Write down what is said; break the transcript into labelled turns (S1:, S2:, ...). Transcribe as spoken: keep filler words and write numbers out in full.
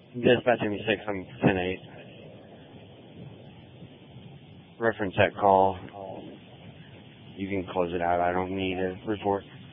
S1: Dispatch M six on ten eight. Reference that call. You can close it out. I don't need a report.